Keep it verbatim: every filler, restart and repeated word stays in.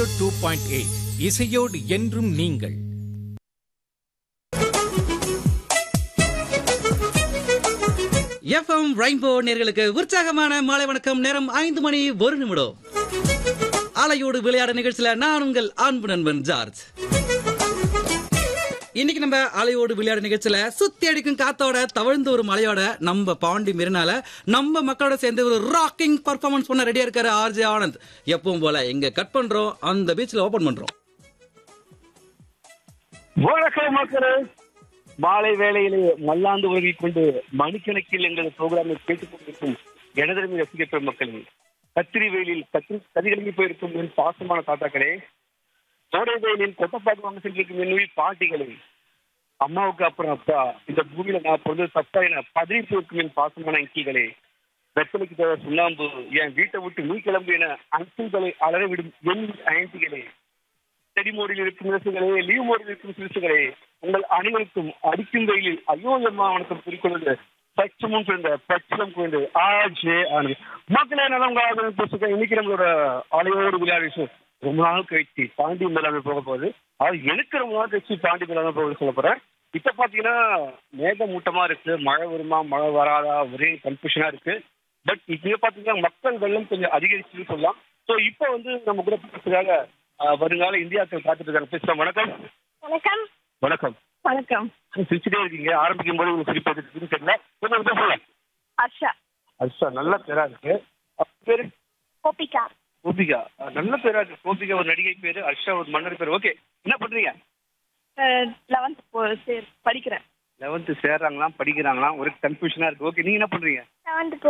Two point eight இசையோடு என்றும் நீங்கள். எஃப்எம் ரெயின்போ நேயர்களுக்கு உற்சாகமான மாலை வணக்கம். நேரம் ஐந்து மணி ஒரு நிமிடம். ஆலையோடு விளையாட நிகழ்ச்சியில நான் உங்கள் அன்பு நண்பன் ஜார்ஜ். இன்னைக்கு நம்ம அலையோடு விளையாட நிகழ்ச்சியில சுத்தி அடிக்கும் காத்தோட தவழ்ந்து ஒரு மலையோட நம்ம பாண்டி மெரினால நம்ம மக்களோட சேர்ந்து ஒரு ராக்கிங் பர்ஃபார்மன்ஸ் பண்ண ரெடியா இருக்காரு ஆர்ஜே ஆனந்த். எப்பவும் போல எங்க கட் பண்றோம், அந்த பீச்ல ஓபன் பண்றோம். வணக்கம் மக்களே, மாலை வேளையிலே மல்லாந்து உறவி கொண்டு மணிக்கணக்கில் எங்கள் ப்ரோக்ராமை கேட்டுக் கொண்டிருக்கும் எனதரமை ரசிகர் மக்களே, கத்திரி வெயிலில் கத்திரி கதிகளி போயிருக்கும் என் பாசமான தாத்தாக்களே, கோடை வெயிலில் கொட்டப்பாக்கு வாங்க சென்றிருக்கும் என் உயிர் பாட்டிகளே, அம்மாவுக்கு அப்புறம் அப்பா இந்த பூமியில நான் பிறந்து தப்பா என பதறி போயிருக்கும் என் பாசமான அங்கிகளே, வெப்பலைக்கு தேவை சுண்ணாம்பு என் வீட்டை விட்டு நீ கிளம்பு என அங்கிள்களை அலற விடும் என் ஆன்டிகளே, செடி மோடியில் இருக்கும் சிறுசுகளே, லீவ் மோடியில் இருக்கும் சிறுசுகளே, உங்கள் அனைவருக்கும் அடிக்கும் வெயிலில் ஐயோ அம்மா வணக்கம் குறிக்கொண்டு பச்சமும் குறைந்த பச்சளம் குறைந்து ஆஜே ஆனது மக்களே. நல்லா உங்க பேசுகிறேன். இன்னைக்கு நம்மளோட அலையோடு விளையாட விஷயம் ரொம்ப நாள் கழிச்சு பாண்டி மேலாண்மை போக போகுது. அது எனக்கு ரொம்ப நாள் கழிச்சு பாண்டி மேலாண்மை போக சொல்ல போறேன். இப்ப பாத்தீங்கன்னா மேகமூட்டமா இருக்கு, மழை வருமா மழை வராதா ஒரே கன்ஃபியூஷனா இருக்கு. பட் இப்ப பாத்தீங்கன்னா மக்கள் வெள்ளம் கொஞ்சம் அதிகரிச்சுன்னு சொல்லலாம். ஸோ இப்ப வந்து நம்ம கூட பேசுறதுக்காக வருங்கால இந்தியாக்கள் காத்துட்டு இருக்காங்க. பேசலாம். வணக்கம். வணக்கம். வணக்கம். வணக்கம். சிரிச்சுட்டே இருக்கீங்க, ஆரம்பிக்கும் போது உங்களுக்கு சிரிப்பு இருக்குன்னு தெரியல. கொஞ்சம் பேசல. ஹர்ஷா. ஹர்ஷா நல்ல பேரா இருக்கு. பேரு கோபிகா. கோபிகா நல்ல பேரா இருக்கு. கோபிகா ஒரு நடிகை பேரு, ஹர்ஷா ஒரு மன்னர் பேரு. ஓகே, என்ன பண்றீங்க? லெவன்த் படிக்கிறேன். லெவன்த் சேர்றாங்களாம் படிக்கிறாங்களாம், ஒரு கன்ஃபியூஷனா இருக்கு. ஓகே, நீங்க என்ன பண்றீங்க? லெவன்த்